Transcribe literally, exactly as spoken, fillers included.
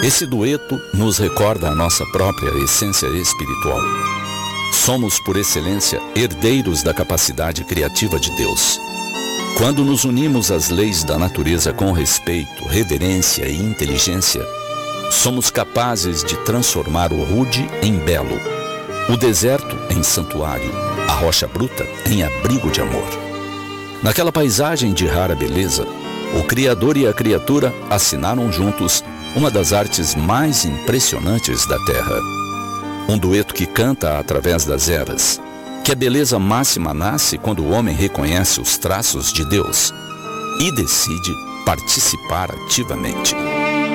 Esse dueto nos recorda a nossa própria essência espiritual. Somos, por excelência, herdeiros da capacidade criativa de Deus. Quando nos unimos às leis da natureza com respeito, reverência e inteligência, somos capazes de transformar o rude em belo, o deserto em santuário, a rocha bruta em abrigo de amor. Naquela paisagem de rara beleza, o Criador e a criatura assinaram juntos uma das artes mais impressionantes da Terra. Um dueto que canta através das eras, que a beleza máxima nasce quando o homem reconhece os traços de Deus e decide participar ativamente.